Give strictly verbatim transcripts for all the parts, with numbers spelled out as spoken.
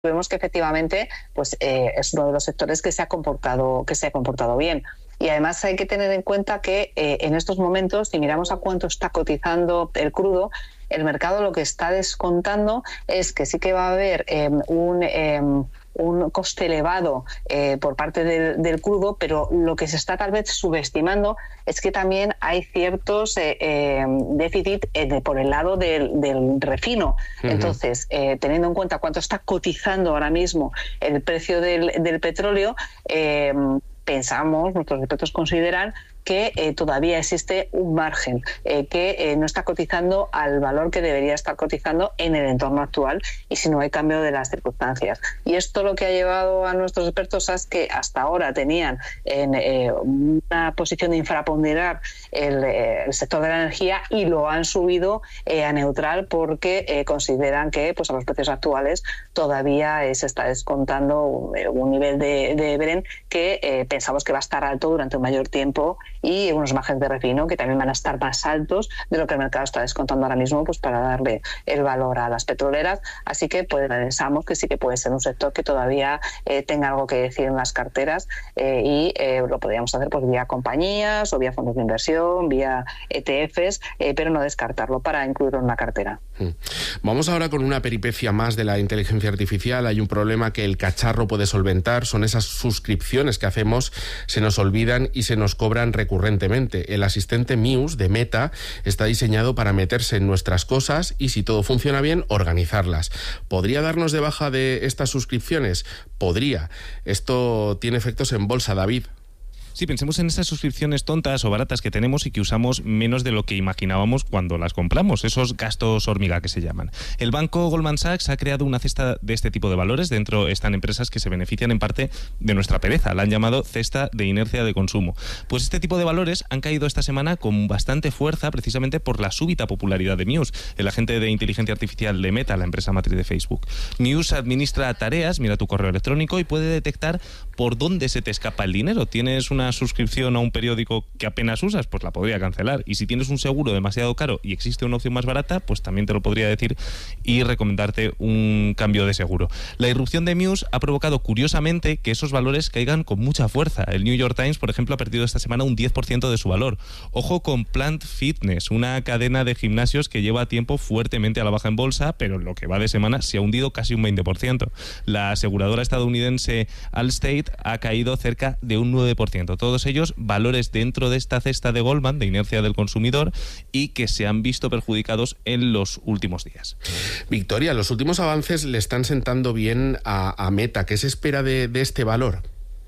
vemos que efectivamente pues, eh, es uno de los sectores que se ha comportado, que se ha comportado bien. Y además hay que tener en cuenta que eh, en estos momentos, si miramos a cuánto está cotizando el crudo, el mercado lo que está descontando es que sí que va a haber eh, un... Eh, un coste elevado eh, por parte del, del crudo, pero lo que se está tal vez subestimando es que también hay ciertos eh, eh, déficit eh, de, por el lado del, del refino. Uh-huh. Entonces, eh, teniendo en cuenta cuánto está cotizando ahora mismo el precio del, del petróleo, eh, pensamos, nuestros expertos consideran que eh, todavía existe un margen, eh, que eh, no está cotizando al valor que debería estar cotizando en el entorno actual y si no hay cambio de las circunstancias. Y esto lo que ha llevado a nuestros expertos es que hasta ahora tenían en eh, una posición de infraponderar el, eh, el sector de la energía y lo han subido eh, a neutral porque eh, consideran que pues, a los precios actuales todavía eh, se está descontando eh, un nivel de, de Brent que eh, pensamos que va a estar alto durante un mayor tiempo y unos márgenes de refino que también van a estar más altos de lo que el mercado está descontando ahora mismo pues para darle el valor a las petroleras. Así que pues, pensamos que sí que puede ser un sector que todavía eh, tenga algo que decir en las carteras eh, y eh, lo podríamos hacer pues, vía compañías o vía fondos de inversión, vía E T Fs, eh, pero no descartarlo para incluirlo en una cartera. Vamos ahora con una peripecia más de la inteligencia artificial. Hay un problema que el cacharro puede solventar, son esas suscripciones que hacemos, se nos olvidan y se nos cobran recurrentemente. El asistente Muse de Meta está diseñado para meterse en nuestras cosas y, si todo funciona bien, organizarlas. ¿Podría darnos de baja de estas suscripciones? Podría. Esto tiene efectos en bolsa, David. Sí, pensemos en esas suscripciones tontas o baratas que tenemos y que usamos menos de lo que imaginábamos cuando las compramos, esos gastos hormiga que se llaman. El banco Goldman Sachs ha creado una cesta de este tipo de valores. Dentro están empresas que se benefician en parte de nuestra pereza. La han llamado cesta de inercia de consumo. Pues este tipo de valores han caído esta semana con bastante fuerza precisamente por la súbita popularidad de Muse, el agente de inteligencia artificial de Meta, la empresa matriz de Facebook. Muse administra tareas, mira tu correo electrónico y puede detectar por dónde se te escapa el dinero. Tienes una suscripción a un periódico que apenas usas, pues la podría cancelar. Y si tienes un seguro demasiado caro y existe una opción más barata, pues también te lo podría decir y recomendarte un cambio de seguro. La irrupción de Muse ha provocado, curiosamente, que esos valores caigan con mucha fuerza. El New York Times, por ejemplo, ha perdido esta semana un diez por ciento de su valor. Ojo con Plant Fitness, una cadena de gimnasios que lleva tiempo fuertemente a la baja en bolsa, pero en lo que va de semana se ha hundido casi un veinte por ciento. La aseguradora estadounidense Allstate ha caído cerca de un nueve por ciento. Todos ellos valores dentro de esta cesta de Goldman, de inercia del consumidor, y que se han visto perjudicados en los últimos días. Victoria, los últimos avances le están sentando bien a, a Meta. ¿Qué se espera de, de este valor?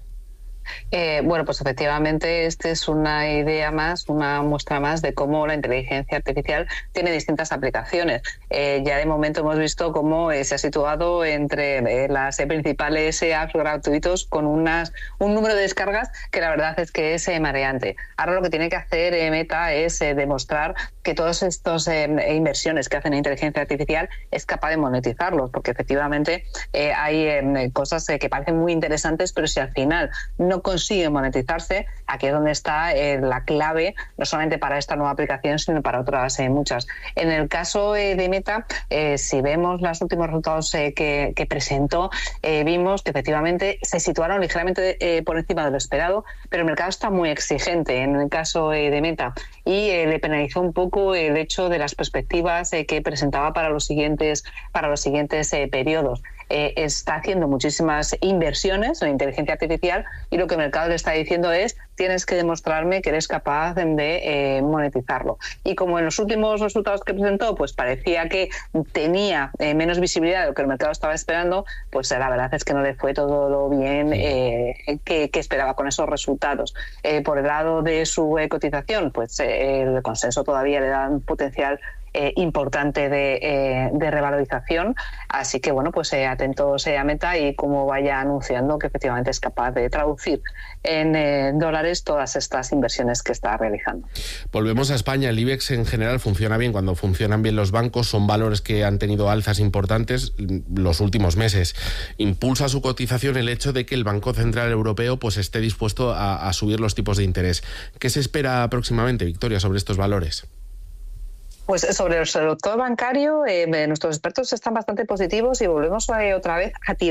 Eh, bueno, pues efectivamente esta es una idea más, una muestra más de cómo la inteligencia artificial tiene distintas aplicaciones. Eh, ya de momento hemos visto cómo eh, se ha situado entre eh, las eh, principales eh, apps gratuitos con unas, un número de descargas que la verdad es que es eh, mareante. Ahora lo que tiene que hacer eh, Meta es eh, demostrar que todas estas eh, inversiones que hacen en inteligencia artificial es capaz de monetizarlos, porque efectivamente eh, hay eh, cosas eh, que parecen muy interesantes, pero si al final no no consigue monetizarse, aquí es donde está eh, la clave, no solamente para esta nueva aplicación, sino para otras eh, muchas. En el caso eh, de Meta, eh, si vemos los últimos resultados eh, que, que presentó, eh, vimos que efectivamente se situaron ligeramente eh, por encima de lo esperado, pero el mercado está muy exigente en el caso eh, de Meta y eh, le penalizó un poco el hecho de las perspectivas eh, que presentaba para los siguientes, para los siguientes eh, periodos. Eh, está haciendo muchísimas inversiones en inteligencia artificial y lo que el mercado le está diciendo es: tienes que demostrarme que eres capaz de eh, monetizarlo. Y como en los últimos resultados que presentó pues parecía que tenía eh, menos visibilidad de lo que el mercado estaba esperando, pues eh, la verdad es que no le fue todo lo bien eh, que, que esperaba con esos resultados. Eh, por el lado de su eh, cotización, pues eh, el consenso todavía le da un potencial Eh, importante de, eh, de revalorización, así que bueno, pues eh, atentos eh, a Meta y cómo vaya anunciando que efectivamente es capaz de traducir en eh, dólares todas estas inversiones que está realizando. Volvemos a España. El IBEX en general funciona bien cuando funcionan bien los bancos, son valores que han tenido alzas importantes los últimos meses. Impulsa su cotización el hecho de que el Banco Central Europeo pues esté dispuesto a, a subir los tipos de interés. ¿Qué se espera próximamente, Victoria, sobre estos valores? Pues sobre el sector bancario, eh, nuestros expertos están bastante positivos y volvemos eh, otra vez a tirar